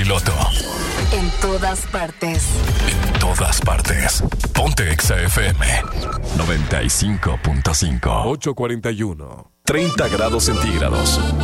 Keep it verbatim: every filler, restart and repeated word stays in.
piloto. En todas partes. En todas partes. Ponte Exa F M noventa y cinco punto cinco. ocho cuarenta y uno. treinta grados centígrados.